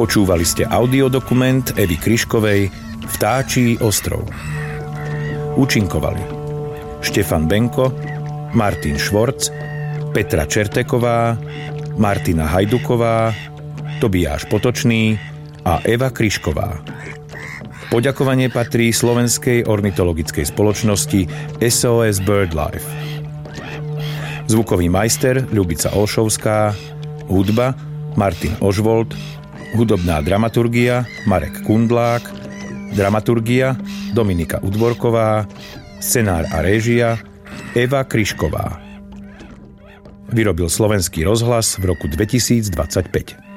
Počúvali ste audiodokument Evy Kryškovej Vtáčí ostrov. Účinkovali Štefan Benko, Martin Švorc, Petra Čerteková, Martina Hajduková, Tobiáš Potočný a Eva Kryšková. Poďakovanie patrí Slovenskej ornitologickej spoločnosti SOS BirdLife. Zvukový majster Ľubica Olšovská, hudba Martin Ožvold, hudobná dramaturgia Marek Kundlák, dramaturgia Dominika Udvorková, scenár a réžia Eva Kryšková. Vyrobil Slovenský rozhlas v roku 2025.